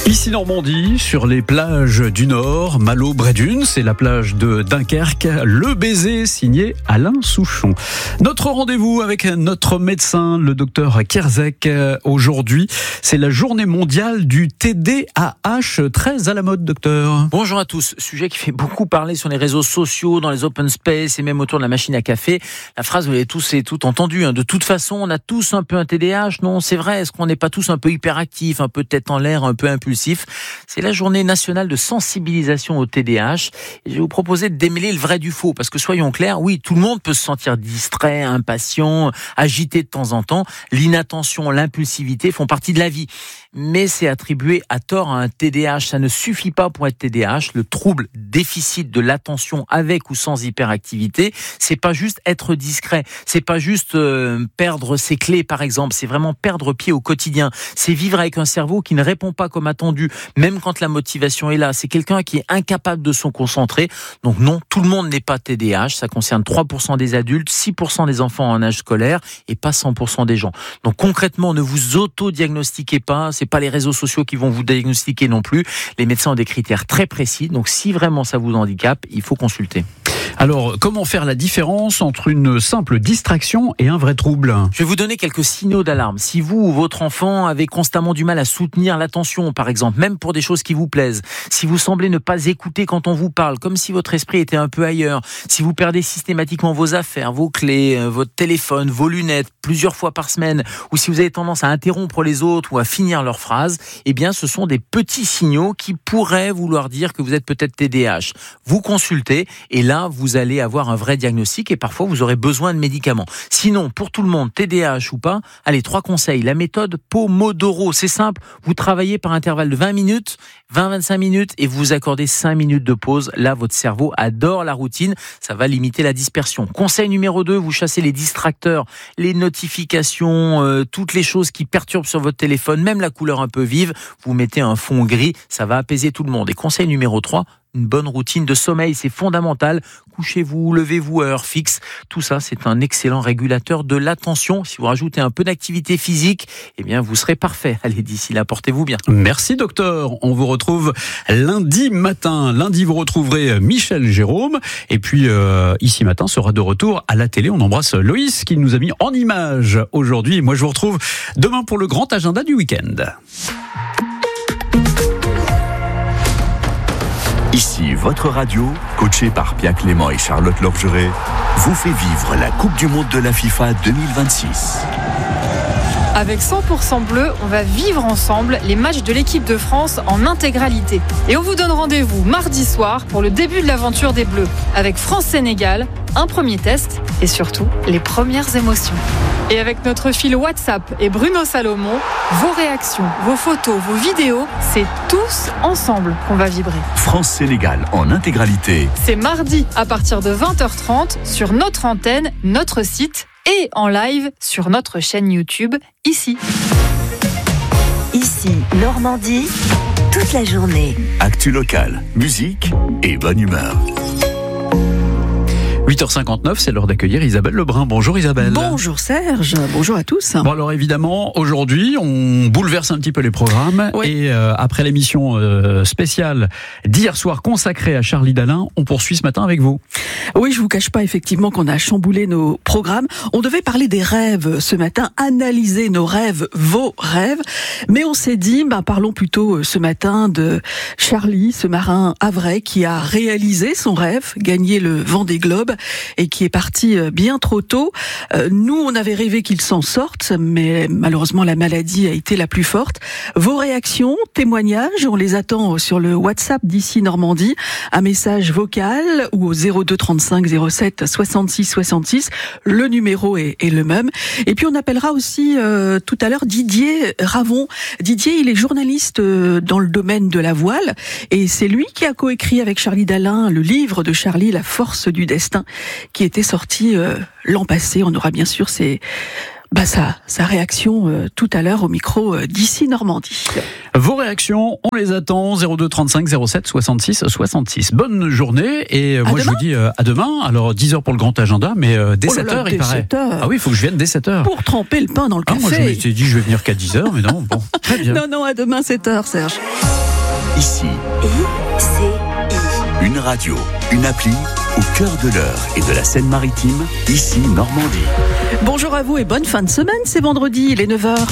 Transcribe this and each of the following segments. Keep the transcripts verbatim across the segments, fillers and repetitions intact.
Ici Normandie, sur les plages du Nord, Malo-Brédune, c'est la plage de Dunkerque, le baiser signé Alain Souchon. Notre rendez-vous avec notre médecin, le docteur Kerzek. Aujourd'hui, c'est la journée mondiale du T D A H, très à la mode, docteur. Bonjour à tous. Sujet qui fait beaucoup parler sur les réseaux sociaux, dans les open space et même autour de la machine à café. La phrase, vous l'avez tous et toutes entendu. Hein. De toute façon, on a tous un peu un T D A H. Non, c'est vrai. Est-ce qu'on n'est pas tous un peu hyperactifs, un peu tête en l'air, un peu impulsifs? C'est la journée nationale de sensibilisation au T D A H. Et je vais vous proposer de démêler le vrai du faux. Parce que soyons clairs, oui, tout le monde peut se sentir distrait, impatient, agité de temps en temps. L'inattention, l'impulsivité font partie de la vie. Mais c'est attribué à tort à un T D A H. Ça ne suffit pas pour être T D A H. Le trouble déficit de l'attention avec ou sans hyperactivité, c'est pas juste être discret. C'est pas juste euh, perdre ses clés, par exemple. C'est vraiment perdre pied au quotidien. C'est vivre avec un cerveau qui ne répond pas comme attendu, même quand la motivation est là. C'est quelqu'un qui est incapable de se concentrer. Donc non, tout le monde n'est pas T D A H. Ça concerne trois pour cent des adultes, six pour cent des enfants en âge scolaire et pas cent pour cent des gens. Donc concrètement, ne vous auto-diagnostiquez pas. C'est pas les réseaux sociaux qui vont vous diagnostiquer non plus. Les médecins ont des critères très précis. Donc si vraiment ça vous handicape, il faut consulter. Alors, comment faire la différence entre une simple distraction et un vrai trouble ? Je vais vous donner quelques signaux d'alarme. Si vous ou votre enfant avez constamment du mal à soutenir l'attention, par exemple, même pour des choses qui vous plaisent, si vous semblez ne pas écouter quand on vous parle, comme si votre esprit était un peu ailleurs, si vous perdez systématiquement vos affaires, vos clés, votre téléphone, vos lunettes, plusieurs fois par semaine, ou si vous avez tendance à interrompre les autres ou à finir leurs phrases, eh bien, ce sont des petits signaux qui pourraient vouloir dire que vous êtes peut-être T D A H. Vous consultez et là, vous vous allez avoir un vrai diagnostic et parfois vous aurez besoin de médicaments. Sinon, pour tout le monde, T D A H ou pas, allez, trois conseils. La méthode Pomodoro, c'est simple. Vous travaillez par intervalle de vingt minutes, vingt à vingt-cinq minutes et vous vous accordez cinq minutes de pause. Là, votre cerveau adore la routine. Ça va limiter la dispersion. Conseil numéro deux, vous chassez les distracteurs, les notifications, euh, toutes les choses qui perturbent sur votre téléphone, même la couleur un peu vive. Vous mettez un fond gris, ça va apaiser tout le monde. Et conseil numéro trois, une bonne routine de sommeil, c'est fondamental. Couchez-vous, levez-vous à heure fixe. Tout ça, c'est un excellent régulateur de l'attention. Si vous rajoutez un peu d'activité physique, eh bien, vous serez parfait. Allez, d'ici là, portez-vous bien. Merci, docteur. On vous retrouve lundi matin. Lundi, vous retrouverez Michel Jérôme. Et puis, euh, ici matin sera de retour à la télé. On embrasse Loïs qui nous a mis en image aujourd'hui. Et moi, je vous retrouve demain pour le grand agenda du week-end. Ici, votre radio, coachée par Pia Clément et Charlotte Lorgeret, vous fait vivre la Coupe du Monde de la FIFA deux mille vingt-six. Avec cent pour cent bleu, on va vivre ensemble les matchs de l'équipe de France en intégralité. Et on vous donne rendez-vous mardi soir pour le début de l'aventure des Bleus, avec France-Sénégal, un premier test et surtout les premières émotions. Et avec notre fil WhatsApp et Bruno Salomon, vos réactions, vos photos, vos vidéos, c'est tous ensemble qu'on va vibrer. France-Sénégal en intégralité. C'est mardi à partir de vingt heures trente sur notre antenne, notre site et en live sur notre chaîne YouTube, ici. Ici, Normandie, toute la journée. Actu locale, musique et bonne humeur. huit heures cinquante-neuf, c'est l'heure d'accueillir Isabelle Lebrun. Bonjour Isabelle. Bonjour Serge, bonjour à tous. Bon alors évidemment, aujourd'hui, on bouleverse un petit peu les programmes. Oui. Et euh, après l'émission euh, spéciale d'hier soir consacrée à Charlie Dalin, on poursuit ce matin avec vous. Oui, je vous cache pas effectivement qu'on a chamboulé nos programmes. On devait parler des rêves ce matin, analyser nos rêves, vos rêves. Mais on s'est dit, bah, parlons plutôt ce matin de Charlie, ce marin havrais qui a réalisé son rêve, gagné le Vendée Globe et qui est parti bien trop tôt. Euh, nous, on avait rêvé qu'il s'en sorte, mais malheureusement, la maladie a été la plus forte. Vos réactions, témoignages, on les attend sur le WhatsApp d'Ici Normandie, un message vocal ou au zéro deux trente-cinq zéro sept soixante-six soixante-six. Le numéro est, est le même. Et puis, on appellera aussi euh, tout à l'heure Didier Ravon. Didier, il est journaliste euh, dans le domaine de la voile et c'est lui qui a coécrit avec Charlie Dalin le livre de Charlie, La force du destin, qui était sorti euh, l'an passé. On aura bien sûr ses, bah, sa, sa réaction euh, tout à l'heure au micro euh, d'Ici Normandie. Vos réactions, on les attend, zéro deux trente-cinq zéro sept soixante-six soixante-six. Bonne journée et euh, moi je vous dis euh, à demain. Alors dix heures pour le grand agenda, mais euh, dès oh sept heures il paraît. sept heures. Ah oui, il faut que je vienne dès sept heures. Pour tremper le pain dans le ah, café. Moi je m'étais dit je vais venir qu'à dix heures, mais non, bon, très bien. Non, non, à demain sept heures Serge. ici. I C I. Une radio, une appli au cœur de l'Eure et de la Seine-Maritime, ici Normandie. Bonjour à vous et bonne fin de semaine, c'est vendredi, il est neuf heures.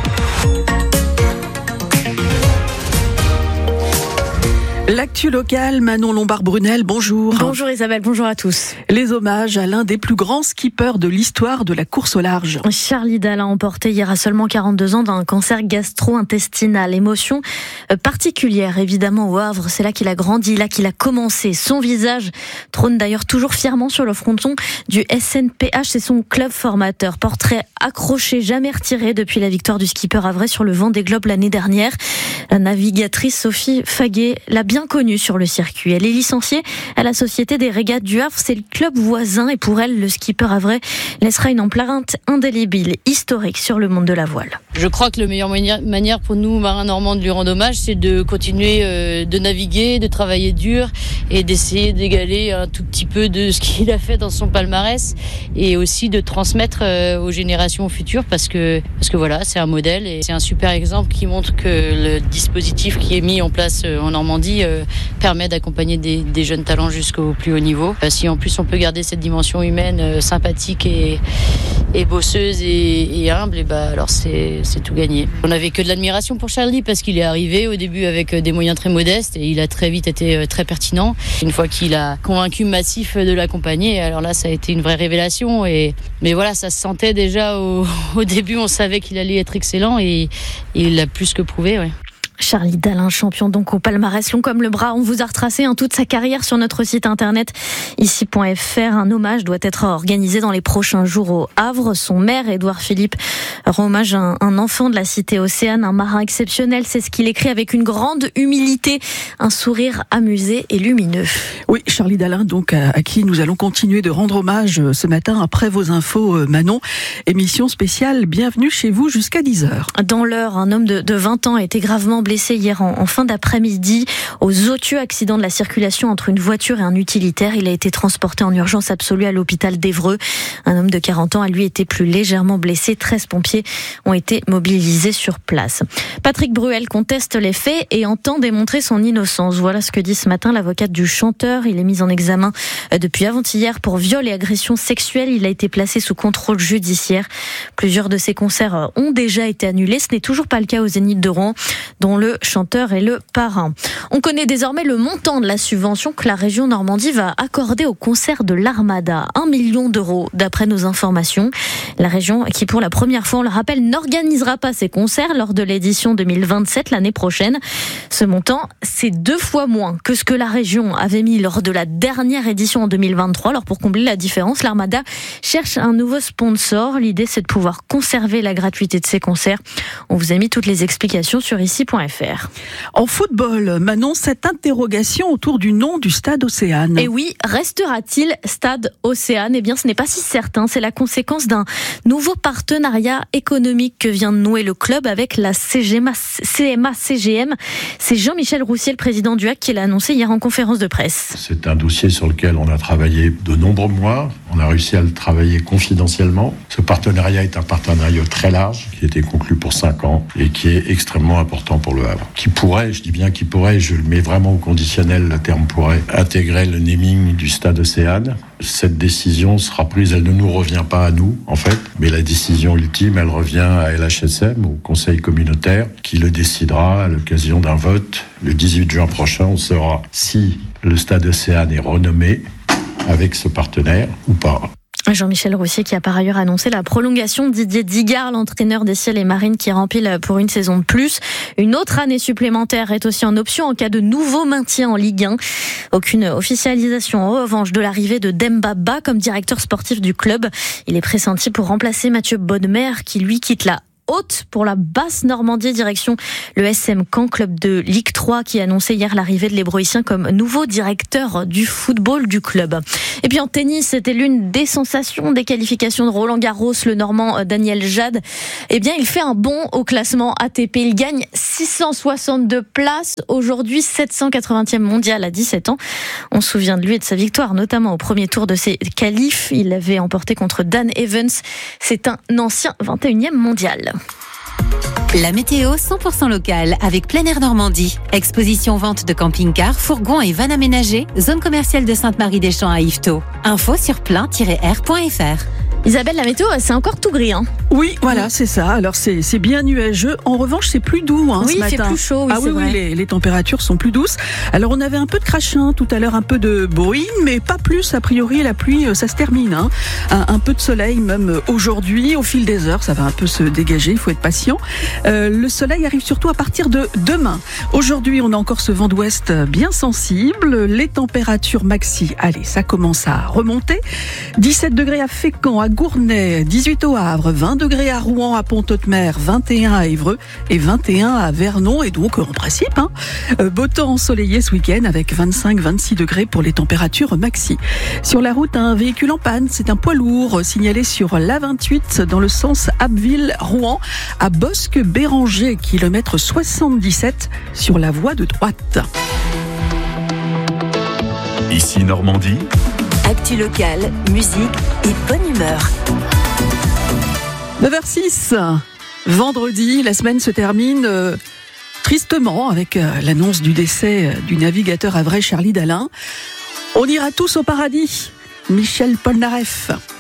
L'actu locale, Manon Lombard-Brunel, bonjour. Bonjour Isabelle, bonjour à tous. Les hommages à l'un des plus grands skippers de l'histoire de la course au large. Charlie Dalin, emporté hier à seulement quarante-deux ans d'un cancer gastro-intestinal. Émotion particulière évidemment au Havre, c'est là qu'il a grandi, là qu'il a commencé. Son visage trône d'ailleurs toujours fièrement sur le fronton du S N P H, c'est son club formateur. Portrait accroché, jamais retiré depuis la victoire du skipper havrais sur le Vendée Globe l'année dernière. La navigatrice Sophie Faguet l'a bien connue sur le circuit. Elle est licenciée à la Société des Régates du Havre, c'est le club voisin et pour elle, le skipper havrais laissera une empreinte indélébile, historique sur le monde de la voile. Je crois que la meilleure manière pour nous, marins normands, de lui rendre hommage, c'est de continuer de naviguer, de travailler dur et d'essayer d'égaler un tout petit peu de ce qu'il a fait dans son palmarès et aussi de transmettre aux générations futures parce que, parce que voilà, c'est un modèle et c'est un super exemple qui montre que le dispositif qui est mis en place en Normandie euh, permet d'accompagner des, des jeunes talents jusqu'au plus haut niveau. Euh, si en plus on peut garder cette dimension humaine euh, sympathique et, et bosseuse et, et humble, et bah, alors c'est, c'est tout gagné. On n'avait que de l'admiration pour Charlie parce qu'il est arrivé au début avec des moyens très modestes et il a très vite été très pertinent. Une fois qu'il a convaincu Massif de l'accompagner, alors là ça a été une vraie révélation. Et, mais voilà, ça se sentait déjà au, au début, on savait qu'il allait être excellent et, et il l'a plus que prouvé. Ouais. Charlie Dalin, champion donc au palmarès long comme le bras. On vous a retracé hein, toute sa carrière sur notre site internet ici point f r. Un hommage doit être organisé dans les prochains jours au Havre. Son maire, Édouard Philippe, rend hommage à un, un enfant de la cité Océane, un marin exceptionnel. C'est ce qu'il écrit avec une grande humilité, un sourire amusé et lumineux. Oui, Charlie Dalin, donc à, à qui nous allons continuer de rendre hommage ce matin après vos infos, Manon. Émission spéciale, bienvenue chez vous jusqu'à dix heures. Dans l'heure, un homme de, de vingt ans a été gravement blessé blessé hier en, en fin d'après-midi aux Authieux, accident de la circulation entre une voiture et un utilitaire. Il a été transporté en urgence absolue à l'hôpital d'Évreux. Un homme de quarante ans a lui été plus légèrement blessé. treize pompiers ont été mobilisés sur place. Patrick Bruel conteste les faits et entend démontrer son innocence. Voilà ce que dit ce matin l'avocate du chanteur. Il est mis en examen depuis avant-hier pour viol et agression sexuelle. Il a été placé sous contrôle judiciaire. Plusieurs de ses concerts ont déjà été annulés. Ce n'est toujours pas le cas au Zénith de Rouen, dont le chanteur est le parrain. On connaît désormais le montant de la subvention que la région Normandie va accorder au concert de l'Armada. Un million d'euros, d'après nos informations. La région, qui pour la première fois, on le rappelle, n'organisera pas ses concerts lors de l'édition deux mille vingt-sept, l'année prochaine. Ce montant, c'est deux fois moins que ce que la région avait mis lors de la dernière édition en deux mille vingt-trois. Alors pour combler la différence, l'Armada cherche un nouveau sponsor. L'idée, c'est de pouvoir conserver la gratuité de ses concerts. On vous a mis toutes les explications sur ici point f r. En football, Manon, cette interrogation autour du nom du stade Océane. Et oui, restera-t-il stade Océane ? Eh bien, ce n'est pas si certain. C'est la conséquence d'un nouveau partenariat économique que vient de nouer le club avec la C G M A C G M. C'est Jean-Michel Roussier, le président du H A C, qui l'a annoncé hier en conférence de presse. C'est un dossier sur lequel on a travaillé de nombreux mois. On a réussi à le travailler confidentiellement. Ce partenariat est un partenariat très large qui a été conclu pour cinq ans et qui est extrêmement important pour le Havre. Qui pourrait, je dis bien qui pourrait, je le mets vraiment au conditionnel, le terme pourrait, intégrer le naming du stade Océane. Cette décision sera prise, elle ne nous revient pas à nous, en fait, mais la décision ultime, elle revient à L H S M, au conseil communautaire, qui le décidera à l'occasion d'un vote. Le dix-huit juin prochain, on saura si le stade Océane est renommé avec ce partenaire ou pas. Jean-Michel Roussier qui a par ailleurs annoncé la prolongation de Didier Digard, l'entraîneur des Ciels et Marines qui rempile pour une saison de plus. Une autre année supplémentaire est aussi en option en cas de nouveau maintien en Ligue un. Aucune officialisation en revanche de l'arrivée de Demba Ba comme directeur sportif du club. Il est pressenti pour remplacer Mathieu Bodmer qui lui quitte la haute pour la basse Normandie, direction le S M Caen, club de Ligue trois, qui a annoncé hier l'arrivée de l'Hébroïcien comme nouveau directeur du football du club. Et puis en tennis, c'était l'une des sensations des qualifications de Roland Garros, le Normand Daniel Jade. Eh bien, il fait un bond au classement A T P. Il gagne six cent soixante-deux places, aujourd'hui sept cent quatre-vingtième mondial à dix-sept ans. On se souvient de lui et de sa victoire, notamment au premier tour de ses qualifs. Il l'avait emporté contre Dan Evans. C'est un ancien vingt et unième mondial. La météo cent pour cent locale avec Plein Air Normandie. Exposition vente de camping-cars, fourgons et vannes aménagées. Zone commerciale de Sainte-Marie-des-Champs à Yvetot. Info sur plein tiret air point f r. Isabelle, la météo, c'est encore tout gris, hein. Oui, voilà, c'est ça. Alors c'est c'est bien nuageux. En revanche, c'est plus doux, hein, oui, ce matin. Oui, il fait plus chaud. Oui, ah oui, c'est oui, vrai. les, les températures sont plus douces. Alors on avait un peu de crachin tout à l'heure, un peu de bruine, mais pas plus. A priori, la pluie, ça se termine. Hein. Un, un peu de soleil, même aujourd'hui. Au fil des heures, ça va un peu se dégager. Il faut être patient. Euh, le soleil arrive surtout à partir de demain. Aujourd'hui, on a encore ce vent d'ouest bien sensible. Les températures maxi, allez, ça commence à remonter. dix-sept degrés à Fécamp, à Gournay, dix-huit au Havre, vingt degrés à Rouen, à Pont-Audemer, vingt et un à Évreux et vingt et un à Vernon. Et donc, en principe, hein, beau temps ensoleillé ce week-end avec vingt-cinq à vingt-six degrés pour les températures maxi. Sur la route, un véhicule en panne. C'est un poids lourd signalé sur l'A vingt-huit dans le sens Abbeville-Rouen à Bosc-Béranger, kilomètre soixante-dix-sept sur la voie de droite. Ici Normandie. Actu locale, musique et bonne humeur. neuf heures six, vendredi, la semaine se termine euh, tristement avec euh, l'annonce du décès du navigateur havrais Charlie Dalin. On ira tous au paradis, Michel Polnareff.